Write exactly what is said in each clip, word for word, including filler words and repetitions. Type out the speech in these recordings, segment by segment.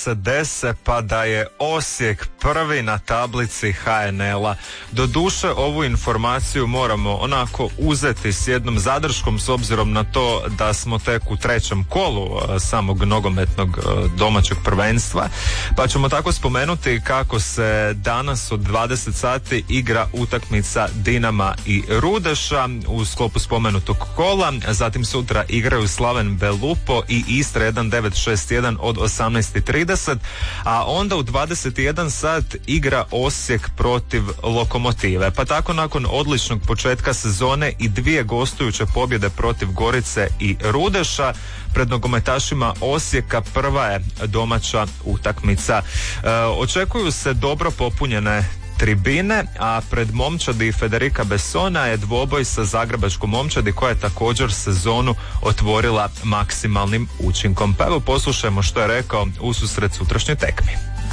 se dese pa da je Osijek prvi na tablici H N L-a. Doduše, ovu informaciju moramo onako uzeti s jednom zadrškom s obzirom na to da smo tek u trećem kolu samog nogometnog domaćeg prvenstva, pa ćemo tako spomenuti kako se danas od dvadeset sati igra utakmica Dinama i Rudeša u sklopu spomenutog kola, zatim sutra igraju Slaven Belupo i Istra jedan devet šest jedan od osamnaest i trideset, a onda u dvadeset jedan sat igra Osijek protiv Lokomotive. Pa tako nakon odličnog početka sezone i dvije gostujuće pobjede protiv Gorice i Rudeša, pred nogometašima Osijeka prva je domaća utakmica. E, očekuju se dobro popunjene tribine, a pred momčadi Federica Bessona je dvoboj sa zagrebačkom momčadi koja je također sezonu otvorila maksimalnim učinkom. Pa evo poslušajmo što je rekao ususret sutrašnjoj tekmi.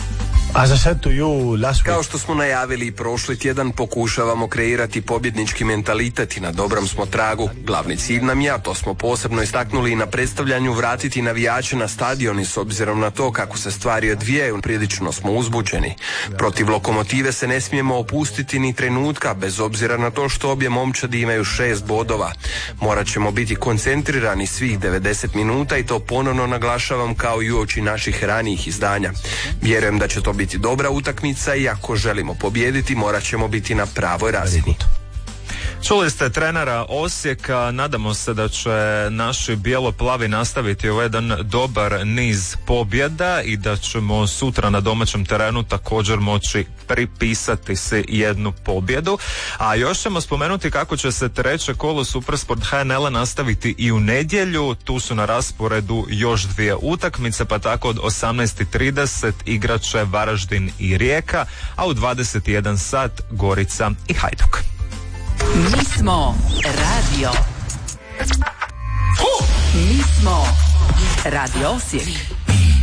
Kao što smo najavili i prošli tjedan, pokušavamo kreirati pobjednički mentalitet i na dobrom smo tragu. Glavni cilj nam je, a to smo posebno istaknuli i na predstavljanju, vratiti navijače na stadion i s obzirom na to kako se stvari odvijaju, prilično smo uzbuđeni. Protiv Lokomotive se ne smijemo opustiti ni trenutka, bez obzira na to što obje momčadi imaju šest bodova. Morat ćemo biti koncentrirani svih devedeset minuta i to ponovno naglašavam kao i uoči naših ranijih izdanja. Vjerujem da će to biti biti dobra utakmica i ako želimo pobijediti, morat ćemo biti na pravoj razini. Čuli ste trenera Osijeka, nadamo se da će naši bijelo-plavi nastaviti ovaj jedan dobar niz pobjeda i da ćemo sutra na domaćem terenu također moći pripisati se jednu pobjedu. A još ćemo spomenuti kako će se treće kolo Supersport H N L-a nastaviti i u nedjelju. Tu su na rasporedu još dvije utakmice, pa tako od osamnaest i trideset igraće Varaždin i Rijeka, a u dvadeset jedan sat Gorica i Hajduk. Mi smo radio. Mi smo Radio Osijek.